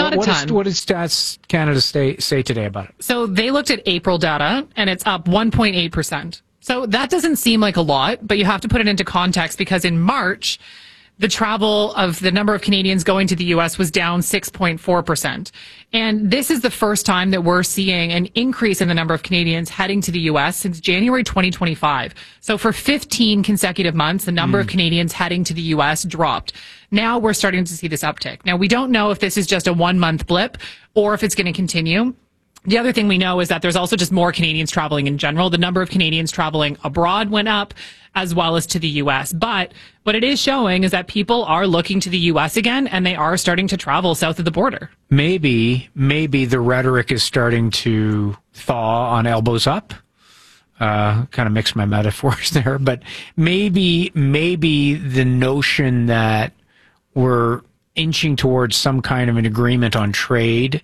Not a ton. What does Stats Canada say today about it? So they looked at April data, and it's up 1.8%. So that doesn't seem like a lot, but you have to put it into context because in March, the number of Canadians going to the U.S. was down 6.4%. And this is the first time that we're seeing an increase in the number of Canadians heading to the U.S. since January 2025. So for 15 consecutive months, the number of Canadians heading to the U.S. dropped. Now we're starting to see this uptick. Now, we don't know if this is just a 1-month blip or if it's going to continue. The other thing we know is that there's also just more Canadians traveling in general. The number of Canadians traveling abroad went up as well as to the U.S. But what it is showing is that people are looking to the U.S. again, and they are starting to travel south of the border. Maybe the rhetoric is starting to thaw on elbows up. Kind of mix my metaphors there, but maybe the notion that we're inching towards some kind of an agreement on trade,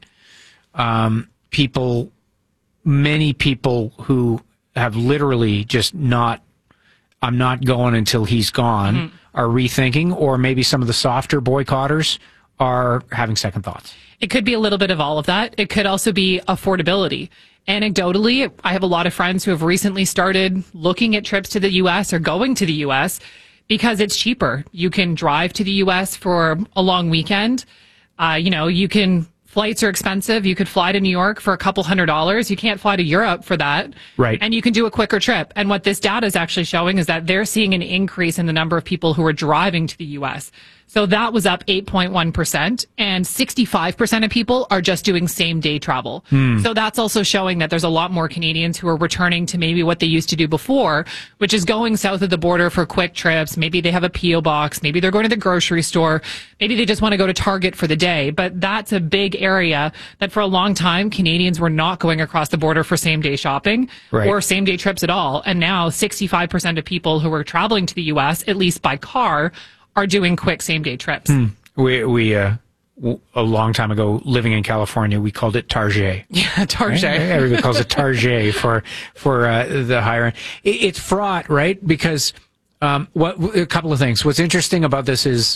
many people who have literally just I'm not going until he's gone, are rethinking, or maybe some of the softer boycotters are having second thoughts. It could be a little bit of all of that. It could also be affordability. Anecdotally, I have a lot of friends who have recently started looking at trips to the U.S. or going to the U.S. because it's cheaper. You can drive to the U.S. for a long weekend. Flights are expensive. You could fly to New York for a couple $100s. You can't fly to Europe for that. Right. And you can do a quicker trip. And what this data is actually showing is that they're seeing an increase in the number of people who are driving to the U.S. So that was up 8.1%, and 65% of people are just doing same-day travel. So that's also showing that there's a lot more Canadians who are returning to maybe what they used to do before, which is going south of the border for quick trips. Maybe they have a P.O. box. Maybe they're going to the grocery store. Maybe they just want to go to Target for the day. But that's a big area that for a long time, Canadians were not going across the border for same-day shopping or same-day trips at all. And now 65% of people who are traveling to the U.S., at least by car, are doing quick same-day trips. We a long time ago, living in California, we called it Target. Yeah, Target. Right? Everybody calls it Target for the higher end. It's fraught, right? Because a couple of things. What's interesting about this is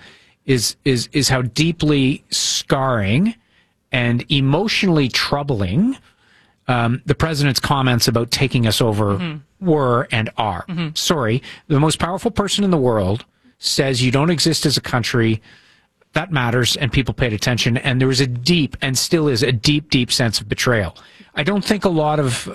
how deeply scarring and emotionally troubling the president's comments about taking us over were and are. Sorry, the most powerful person in the world says you don't exist as a country. That matters, and people paid attention, and there was a deep, and still is a deep, deep sense of betrayal. I don't think a lot of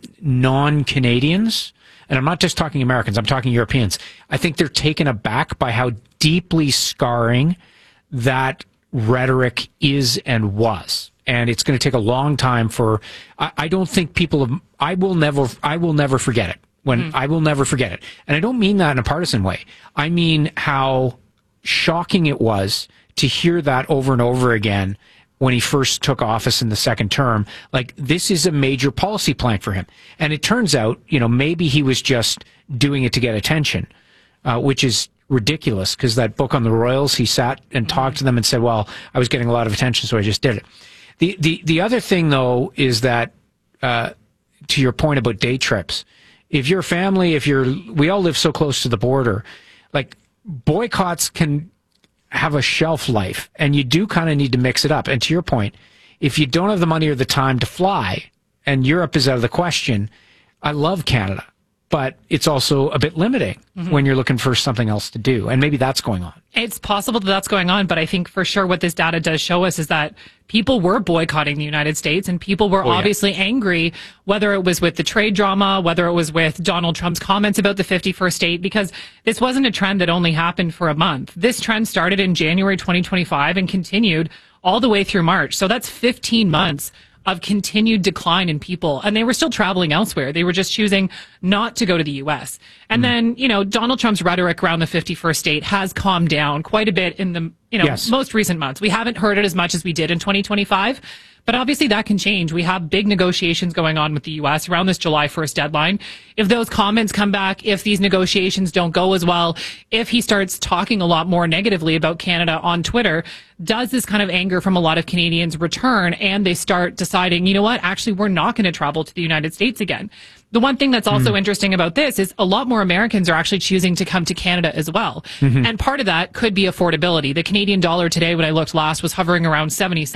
non-Canadians, and I'm not just talking Americans, I'm talking Europeans, I think they're taken aback by how deeply scarring that rhetoric is and was. And it's going to take a long time for, I don't think I will never forget it. I will never forget it. And I don't mean that in a partisan way. I mean how shocking it was to hear that over and over again when he first took office in the second term. Like, this is a major policy plank for him. And it turns out, maybe he was just doing it to get attention, which is ridiculous, because that book on the Royals, he sat and talked to them and said, well, I was getting a lot of attention, so I just did it. The other thing, though, is that, to your point about day trips, if your family, we all live so close to the border, like, boycotts can have a shelf life, and you do kind of need to mix it up. And to your point, if you don't have the money or the time to fly, and Europe is out of the question, I love Canada, but it's also a bit limiting when you're looking for something else to do. And maybe that's going on. It's possible that that's going on, but I think for sure what this data does show us is that people were boycotting the United States, and people were obviously angry, whether it was with the trade drama, whether it was with Donald Trump's comments about the 51st state, because this wasn't a trend that only happened for a month. This trend started in January 2025 and continued all the way through March. So that's 15 months of continued decline in people, and they were still traveling elsewhere. They were just choosing not to go to the U.S. And then, Donald Trump's rhetoric around the 51st state has calmed down quite a bit in the, most recent months. We haven't heard it as much as we did in 2025, but obviously that can change. We have big negotiations going on with the U.S. around this July 1st deadline. If those comments come back, if these negotiations don't go as well, if he starts talking a lot more negatively about Canada on Twitter, does this kind of anger from a lot of Canadians return, and they start deciding, actually, we're not going to travel to the United States again? The one thing that's also interesting about this is a lot more Americans are actually choosing to come to Canada as well. And part of that could be affordability. The Canadian dollar today, when I looked last, was hovering around 70 cents.